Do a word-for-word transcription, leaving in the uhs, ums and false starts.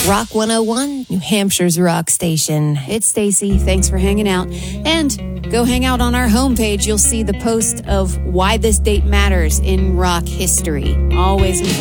Rock one oh one, New Hampshire's rock station. It's Stacy. Thanks for hanging out. And go hang out on our homepage. You'll see the post of why this date matters in rock history. Always important.